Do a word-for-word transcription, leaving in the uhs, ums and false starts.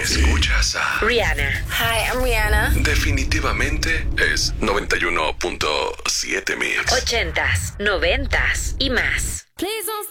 Escuchas a Rihanna. Hi, I'm Rihanna. Definitivamente es noventa y uno punto siete Mix. Ochentas, noventas y más. Please don't